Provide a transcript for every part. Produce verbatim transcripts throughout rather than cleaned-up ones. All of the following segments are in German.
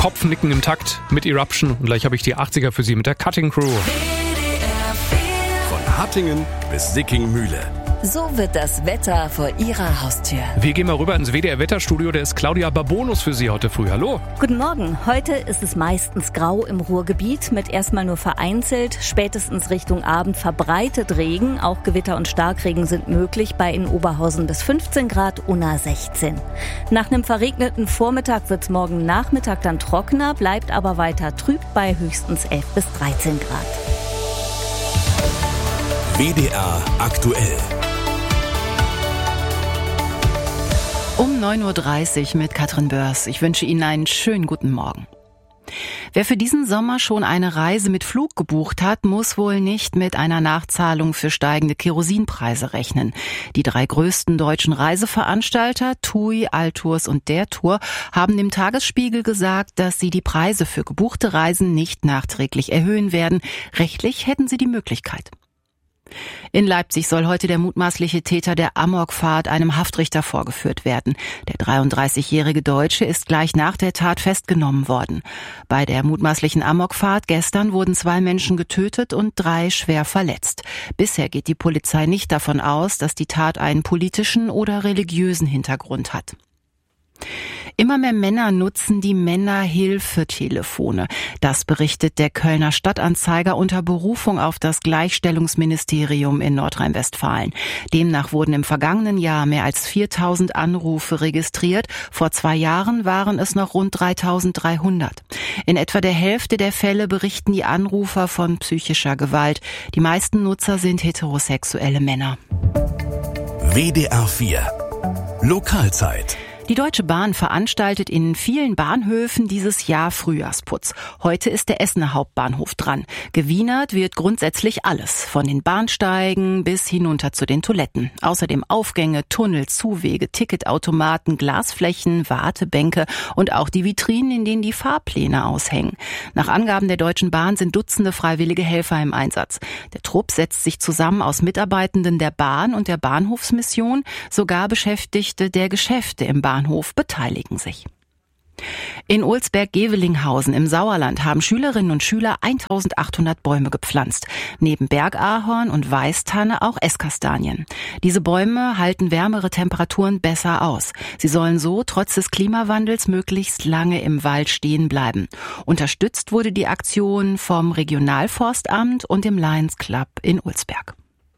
Kopfnicken im Takt mit Eruption. Und gleich habe ich die achtziger für Sie mit der Cutting Crew. Von Hattingen bis Sickingmühle. So wird das Wetter vor Ihrer Haustür. Wir gehen mal rüber ins W D R-Wetterstudio. Da ist Claudia Babonus für Sie heute früh. Hallo. Guten Morgen. Heute ist es meistens grau im Ruhrgebiet mit erstmal nur vereinzelt, spätestens Richtung Abend verbreitet Regen. Auch Gewitter und Starkregen sind möglich, bei in Oberhausen bis fünfzehn Grad, Unna sechzehn. Nach einem verregneten Vormittag wird es morgen Nachmittag dann trockener, bleibt aber weiter trüb bei höchstens elf bis dreizehn Grad. W D R aktuell. Um neun Uhr dreißig mit Katrin Börs. Ich wünsche Ihnen einen schönen guten Morgen. Wer für diesen Sommer schon eine Reise mit Flug gebucht hat, muss wohl nicht mit einer Nachzahlung für steigende Kerosinpreise rechnen. Die drei größten deutschen Reiseveranstalter, TUI, Altours und Der Tour, haben dem Tagesspiegel gesagt, dass sie die Preise für gebuchte Reisen nicht nachträglich erhöhen werden. Rechtlich hätten sie die Möglichkeit. In Leipzig soll heute der mutmaßliche Täter der Amokfahrt einem Haftrichter vorgeführt werden. Der dreiunddreißigjährige Deutsche ist gleich nach der Tat festgenommen worden. Bei der mutmaßlichen Amokfahrt gestern wurden zwei Menschen getötet und drei schwer verletzt. Bisher geht die Polizei nicht davon aus, dass die Tat einen politischen oder religiösen Hintergrund hat. Immer mehr Männer nutzen die Männerhilfetelefone. Das berichtet der Kölner Stadtanzeiger unter Berufung auf das Gleichstellungsministerium in Nordrhein-Westfalen. Demnach wurden im vergangenen Jahr mehr als viertausend Anrufe registriert. Vor zwei Jahren waren es noch rund dreitausenddreihundert. In etwa der Hälfte der Fälle berichten die Anrufer von psychischer Gewalt. Die meisten Nutzer sind heterosexuelle Männer. W D R vier Lokalzeit. Die Deutsche Bahn veranstaltet in vielen Bahnhöfen dieses Jahr Frühjahrsputz. Heute ist der Essener Hauptbahnhof dran. Gewienert wird grundsätzlich alles, von den Bahnsteigen bis hinunter zu den Toiletten. Außerdem Aufgänge, Tunnel, Zuwege, Ticketautomaten, Glasflächen, Wartebänke und auch die Vitrinen, in denen die Fahrpläne aushängen. Nach Angaben der Deutschen Bahn sind Dutzende freiwillige Helfer im Einsatz. Der Trupp setzt sich zusammen aus Mitarbeitenden der Bahn und der Bahnhofsmission. Sogar Beschäftigte der Geschäfte im Bahnhof Bahnhof beteiligen sich. In Olsberg-Gevelinghausen im Sauerland haben Schülerinnen und Schüler eintausendachthundert Bäume gepflanzt. Neben Bergahorn und Weißtanne auch Esskastanien. Diese Bäume halten wärmere Temperaturen besser aus. Sie sollen so trotz des Klimawandels möglichst lange im Wald stehen bleiben. Unterstützt wurde die Aktion vom Regionalforstamt und dem Lions Club in Olsberg.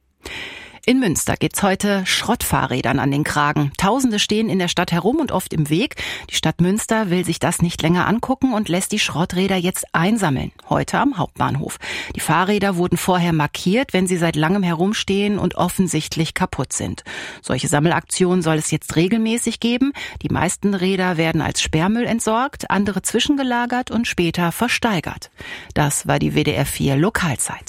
In Münster geht's heute Schrottfahrrädern an den Kragen. Tausende stehen in der Stadt herum und oft im Weg. Die Stadt Münster will sich das nicht länger angucken und lässt die Schrotträder jetzt einsammeln. Heute am Hauptbahnhof. Die Fahrräder wurden vorher markiert, wenn sie seit langem herumstehen und offensichtlich kaputt sind. Solche Sammelaktionen soll es jetzt regelmäßig geben. Die meisten Räder werden als Sperrmüll entsorgt, andere zwischengelagert und später versteigert. Das war die W D R vier Lokalzeit.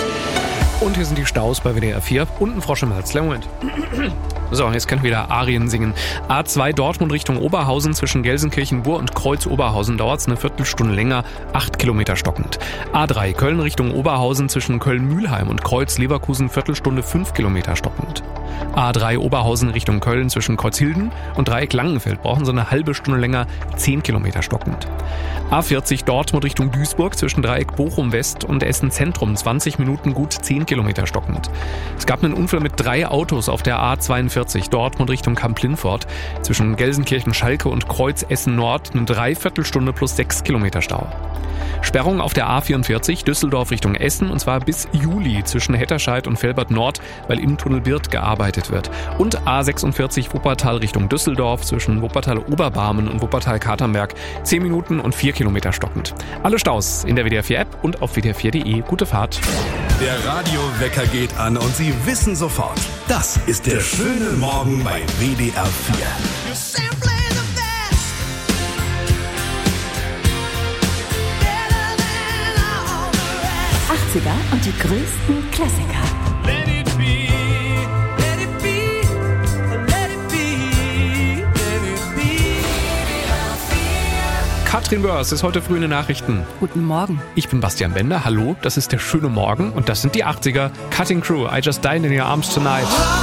Und hier sind die Staus bei W D R vier. Und ein Frosch im Hals. Kleinen Moment. So, jetzt können wir wieder Arien singen. A zwei Dortmund Richtung Oberhausen zwischen Gelsenkirchen-Burg und Kreuz-Oberhausen dauert es eine Viertelstunde länger, acht Kilometer stockend. A drei Köln Richtung Oberhausen zwischen Köln-Mühlheim und Kreuz-Leverkusen Viertelstunde, fünf Kilometer stockend. A drei Oberhausen Richtung Köln zwischen Kreuzhilden und Dreieck Langenfeld brauchen sie eine halbe Stunde länger, zehn Kilometer stockend. A vierzig Dortmund Richtung Duisburg zwischen Dreieck Bochum West und Essen Zentrum zwanzig Minuten, gut zehn Kilometer stockend. Es gab einen Unfall mit drei Autos auf der A zweiundvierzig Dortmund Richtung Kamp-Lindfort zwischen Gelsenkirchen-Schalke und Kreuz Essen Nord eine Dreiviertelstunde plus sechs Kilometer Stau. Sperrung auf der A vierundvierzig Düsseldorf Richtung Essen und zwar bis Juli zwischen Hetterscheid und Velbert Nord, weil im Tunnel Birth gearbeitet wird. Und A sechsundvierzig Wuppertal Richtung Düsseldorf zwischen Wuppertal-Oberbarmen und Wuppertal-Katernberg zehn Minuten und vier Kilometer stockend. Alle Staus in der W D R vier App und auf W D R vier Punkt de. Gute Fahrt. Der Radiowecker geht an und Sie wissen sofort, das ist der schöne Morgen bei W D R vier. achtziger und die größten Klassiker. Let it be, let it be, let it be, let it be. Katrin Börs ist heute früh in den Nachrichten. Guten Morgen. Ich bin Bastian Bender. Hallo, das ist der schöne Morgen und das sind die achtziger. Cutting Crew, I Just Died in Your Arms Tonight.